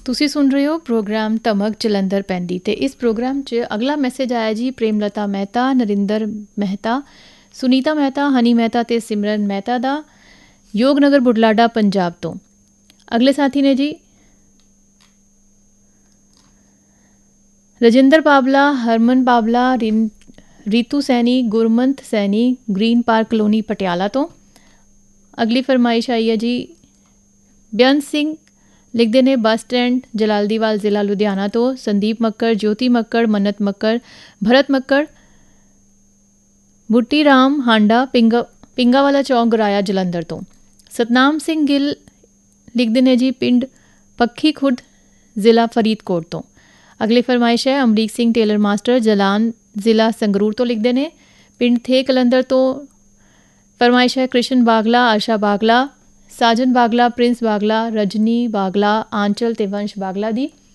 ਤੁਸੀਂ ਸੁਣ ਰਹੇ ਹੋ ਪ੍ਰੋਗਰਾਮ ਧਮਕ ਜਲੰਧਰ ਪੈਂਦੀ ਤੇ ਇਸ ਪ੍ਰੋਗਰਾਮ 'ਚ ਅਗਲਾ ਮੈਸੇਜ ਆਇਆ ਜੀ ਪ੍ਰੇਮਲਤਾ ਮਹਿਤਾ, ਨਰਿੰਦਰ ਮਹਿਤਾ, ਸੁਨੀਤਾ ਮਹਿਤਾ, ਹਨੀ ਮਹਿਤਾ ਤੇ ਸਿਮਰਨ ਮਹਿਤਾ ਦਾ, ਯੋਗਨਗਰ ਬੁਢਲਾਡਾ ਪੰਜਾਬ ਤੋਂ। ਅਗਲੇ ਸਾਥੀ ਨੇ ਜੀ ਰਜਿੰਦਰ ਬਾਬਲਾ, ਹਰਮਨ ਬਾਬਲਾ, Ritu Saini, ਗੁਰਮੰਤ Saini, green park colony Patiala ਤੋਂ। ਅਗਲੀ ਫਰਮਾਇਸ਼ ਆਈ ਹੈ ਜੀ ਬੇਅੰਤ ਸਿੰਘ, ਲਿਖਦੇ ਨੇ ਬੱਸ ਸਟੈਂਡ ਜਲਾਲਦੀਵਾਲ ਜ਼ਿਲ੍ਹਾ ਲੁਧਿਆਣਾ ਤੋਂ। ਸੰਦੀਪ ਮੱਕੜ, ਜੋਤੀ ਮੱਕੜ, ਮੰਨਤ ਮੱਕੜ, ਭਰਤ ਮੱਕੜ, ਬੁੱਟੀ ਰਾਮ ਹਾਂਡਾ, ਪਿੰਗਾਵਾਲਾ ਚੌਂਕ ਗਰਾਇਆ ਜਲੰਧਰ ਤੋਂ। ਸਤਨਾਮ ਸਿੰਘ ਗਿੱਲ ਲਿਖਦੇ ਨੇ ਜੀ ਪਿੰਡ ਪੱਖੀ ਖੁਰਦ ਜ਼ਿਲ੍ਹਾ ਫਰੀਦਕੋਟ ਤੋਂ। ਅਗਲੀ ਫਰਮਾਇਸ਼ ਹੈ ਅਮਰੀਕ ਸਿੰਘ ਟੇਲਰ ਮਾਸਟਰ, ਜਲਾਨ ਜ਼ਿਲ੍ਹਾ ਸੰਗਰੂਰ ਤੋਂ, ਲਿਖਦੇ ਨੇ ਪਿੰਡ ਥੇ ਕਲੰਦਰ ਤੋਂ। ਫਰਮਾਇਸ਼ ਹੈ ਕ੍ਰਿਸ਼ਨ ਬਾਗਲਾ, ਆਸ਼ਾ ਬਾਗਲਾ, ਸਾਜਨ ਬਾਗਲਾ, ਪ੍ਰਿੰਸ ਬਾਗਲਾ, ਰਜਨੀ ਬਾਗਲਾ, ਆਂਚਲ ਤੇ ਵੰਸ਼ ਬਾਗਲਾ ਦੀ।